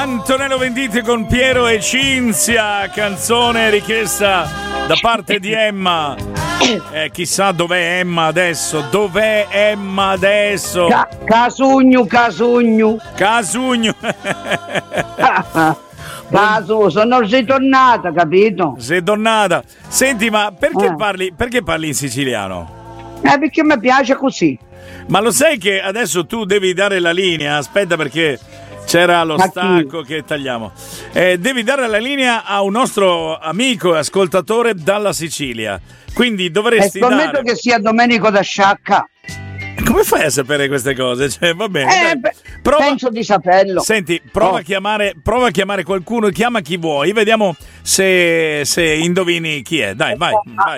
Antonello Venditti con Piero e Cinzia, canzone richiesta da parte di Emma. Chissà dov'è Emma adesso? Dov'è Emma adesso? Casugno. Casugno. Sono ritornata, capito? Sei tornata. Senti, ma perché parli in siciliano? Perché mi piace così. Ma lo sai che adesso tu devi dare la linea? Aspetta, perché c'era lo stacco che tagliamo. Devi dare la linea a un nostro amico e ascoltatore dalla Sicilia. Quindi dovresti scommetto che sia Domenico da Sciacca. Come fai a sapere queste cose? Cioè, va bene. Penso di saperlo. Senti, prova a chiamare qualcuno, chiama chi vuoi, vediamo se indovini chi è. Dai, vai.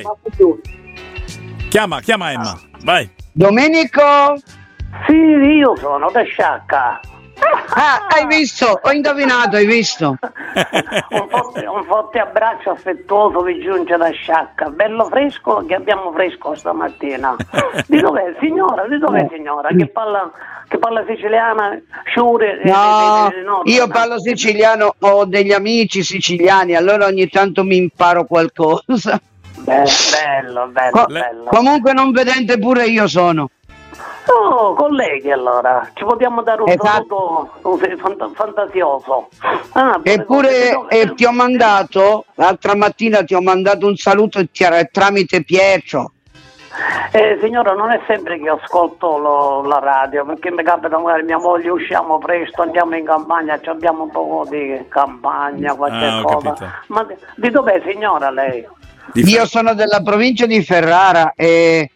Chiama Emma, vai. Domenico? Sì, io sono da Sciacca. Hai visto? Ho indovinato, hai visto? Un forte abbraccio affettuoso vi giunge da Sciacca, bello fresco, che abbiamo fresco stamattina. Di dov'è signora? Che parla siciliana? Sciure? No, io parlo siciliano, ho degli amici siciliani, allora ogni tanto mi imparo qualcosa. Bello. Comunque non vedente pure io sono. Oh, colleghi, allora ci potremmo dare un saluto fantasioso. Eppure ti ho mandato l'altra mattina un saluto tramite Pietro. Signora, non è sempre che ascolto la radio, perché mi capita magari mia moglie, usciamo presto, andiamo in campagna, abbiamo un po' di campagna, qualche cosa. Capito. Ma di dov'è, signora, lei? Io sono della provincia di Ferrara e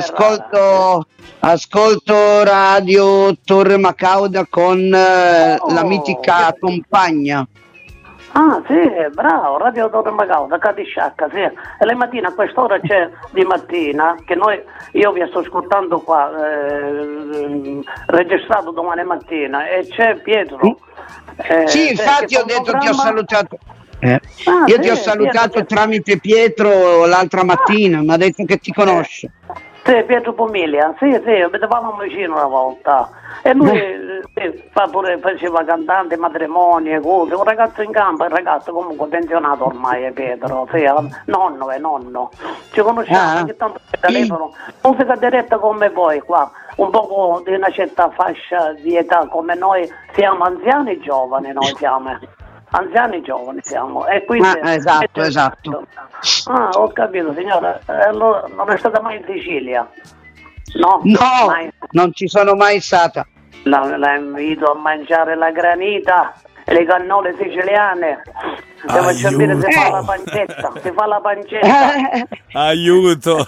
ascolto Radio Torre Macauda con la mitica compagna. Ah sì, bravo, Radio Torre Macauda, Cadisciacca, sì. E le mattine a quest'ora c'è di mattina, che io vi sto ascoltando qua, registrato domani mattina, e c'è Pietro. Sì, infatti ho detto ti ho salutato. Io ti ho salutato tramite Pietro l'altra mattina, mi ha detto che ti conosce. Sì, Pietro Pomilia, sì, vedevamo vicino una volta. E lui faceva cantante, matrimoni e cose, un ragazzo in campo, il ragazzo comunque pensionato ormai è Pietro, sì, nonno. Ci conosciamo, ogni tanto per telefono, musica diretta come voi qua, un po' di una certa fascia di età come noi, siamo anziani giovani, noi siamo. Anziani giovani siamo e quindi esatto. Ho capito signora, allora non è stata mai in Sicilia? No, mai. Non ci sono mai stata. La invito a mangiare la granita e le cannole siciliane. Devo capire se fa la pancetta. Aiuto.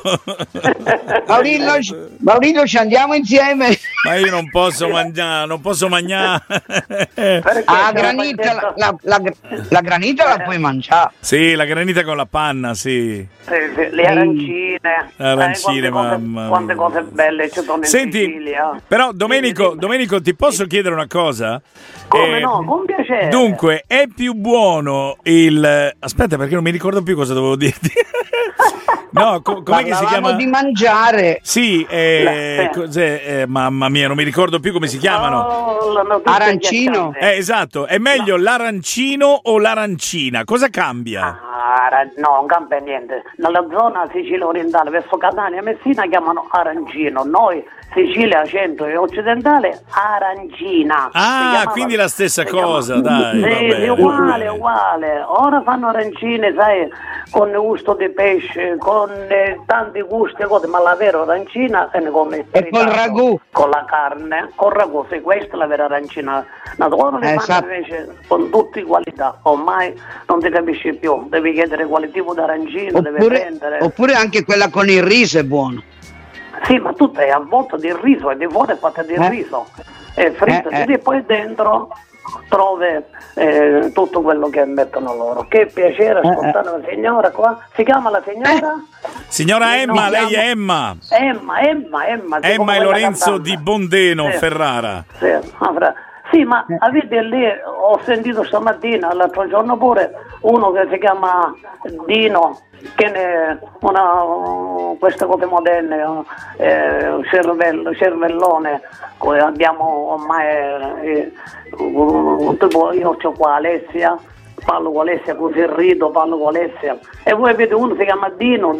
Maurino, ci andiamo insieme. Ma io non posso mangiare. La granita, la granita la puoi mangiare. Sì, la granita con la panna, sì. Le arancine. Quante cose belle ci sono in Sicilia. Però Domenico, ti posso chiedere una cosa? Come no, con piacere. Dunque, è più buono aspetta, perché non mi ricordo più cosa dovevo dirti. No, com'è che si chiama? Di mangiare. Sì, cos'è? Mamma mia, non mi ricordo più come si chiamano. Arancino. Esatto, è meglio l'arancino o l'arancina? Cosa cambia? No, non cambia niente. Nella zona Sicilia orientale, verso Catania e Messina chiamano arancino. Noi, Sicilia centro e occidentale, arancina. Quindi la stessa cosa, dai. Sì, uguale. Ora fanno arancine, sai, con gusto di pesce, con tanti gusti e cose, ma la vera arancina è come e col ragù. Con la carne, con ragù, sì, questa è la vera arancina. Ora le fanno invece con tutte qualità, ormai non ti capisci più, devi chiedere quale tipo di arancino deve prendere. Oppure anche quella con il riso è buono. Sì, ma tu è avvolto di riso e di fuori è fatta di riso, è fritta e poi dentro trovi tutto quello che mettono loro. Che piacere ascoltare la signora qua. Si chiama la signora? Signora Emma, lei è Emma. Emma E Lorenzo di Bondeno, Ferrara. Sì, Sì, ma avete lì, ho sentito stamattina, l'altro giorno pure, uno che si chiama Dino, che queste cose moderne, cervellone, abbiamo ormai, io ho qua Alessia, parlo con Alessia, così rido, parlo con Alessia, e voi avete uno che si chiama Dina,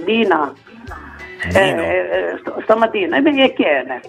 stamattina, e chi è?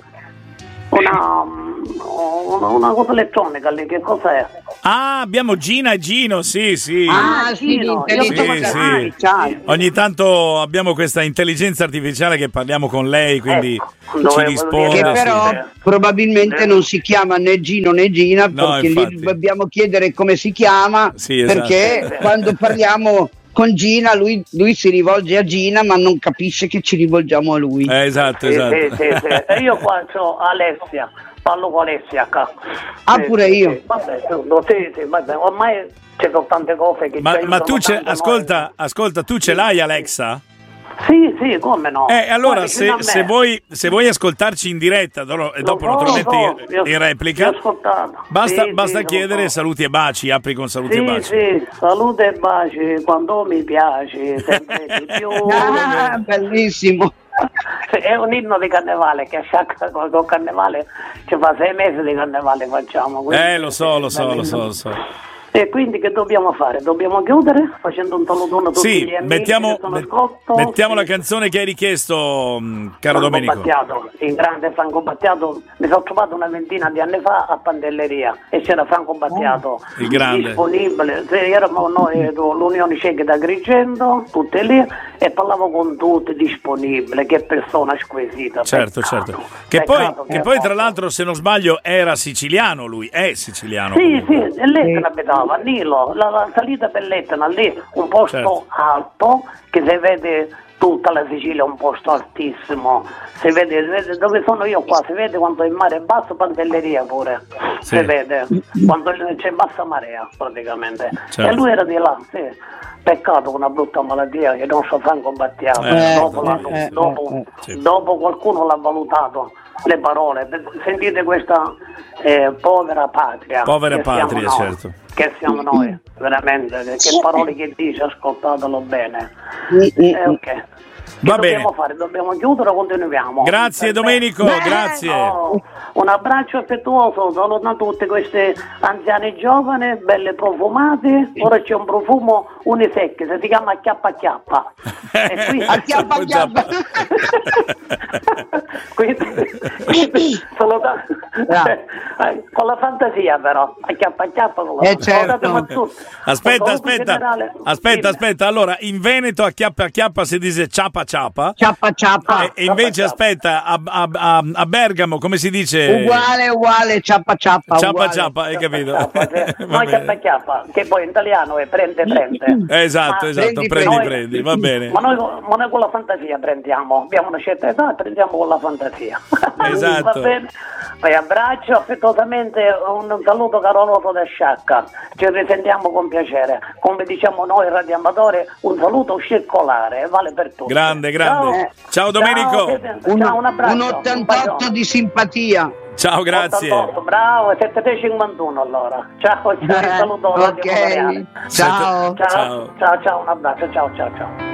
Una cosa elettronica lì, che cos'è? Ah, abbiamo Gina e Gino, sì. Gino, sì. Ogni tanto abbiamo questa intelligenza artificiale che parliamo con lei, quindi ci risponde. Che però probabilmente non si chiama né Gino né Gina, perché lì dobbiamo chiedere come si chiama, perché quando parliamo con Gina lui si rivolge a Gina, ma non capisce che ci rivolgiamo a lui. Esatto. Sì. E io qua c'ho Alessia, parlo con Alessia qua. Pure io. Vabbè, ormai c'è tante cose che ma tu ascolta, tu ce l'hai Alexa? Sì, come no? Allora se vuoi ascoltarci in diretta e dopo naturalmente in replica, basta chiedere saluti e baci, apri con saluti e baci. Sì, saluti e baci, quando mi piaci, sempre di più. Bellissimo. È un inno di carnevale che sciacca col carnevale, ci fa 6 mesi di carnevale facciamo. Lo so. E quindi che dobbiamo fare? Dobbiamo chiudere facendo un salutone a tutti gli amici mettiamo la canzone che hai richiesto, caro Domenico. Battiato, il grande Franco Battiato. Mi sono trovato una ventina di anni fa a Pantelleria e c'era Franco Battiato, il grande, disponibile. Eravamo noi, l'Unione Cieche da Agrigento, tutte lì, e parlavo con tutti, disponibile. Che persona squisita. Certo. Che poi tra l'altro, se non sbaglio, era siciliano, lui è siciliano. Sì, e l'Etna abitava a Nilo, la salita per l'Etna, lì un posto alto, che si vede tutta la Sicilia, un posto altissimo, si vede dove sono io qua, si vede quando il mare è basso, Pantelleria pure, si vede quando c'è bassa marea praticamente, e lui era di là, Peccato, una brutta malattia che non so Franco Battiato, dopo qualcuno l'ha valutato, le parole, sentite questa povera patria, certo, che siamo noi, veramente, che parole che dice, ascoltatelo bene. Ok. Va bene. Dobbiamo chiudere o continuiamo? Grazie Domenico, grazie. Un abbraccio affettuoso, saluto a tutti questi anziani giovani, belle profumati. Ora c'è un profumo unisecche, si chiama Acchiappa. E qui Acchiappa. quindi salutate con la fantasia, però Acchiappa certo. Aspetta, allora in Veneto Acchiappa si dice ciapa. E invece aspetta, a Bergamo come si dice? Uguale, ciapa. Ciapa, hai capito? Noi chiappa, che poi in italiano è prende. Esatto, prendi, va bene. Ma noi con la fantasia prendiamo, abbiamo una certa età, prendiamo con la fantasia. Esatto. Va bene? Poi abbraccio affettuosamente, un saluto caloroso da Sciacca, ci risentiamo con piacere. Come diciamo noi radioamatori, un saluto circolare, vale per tutti. Grande. Ciao Domenico. Un abbraccio. Un 88 di simpatia. Ciao, grazie. 88, bravo, 751 allora. Ciao, saluto. Ok. Ciao, un abbraccio, ciao.